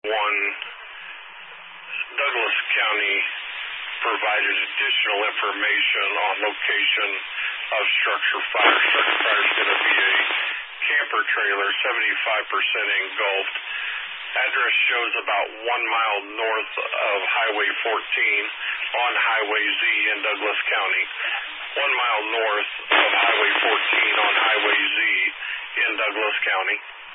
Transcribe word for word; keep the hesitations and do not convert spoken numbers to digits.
one, Douglas County provided additional information on location of structure fire. Structure fire is going to be a camper trailer, seventy-five percent engulfed. Address shows about one mile north of Highway fourteen on Highway Z in Douglas County. One mile north of Highway fourteen on Highway Z in Douglas County.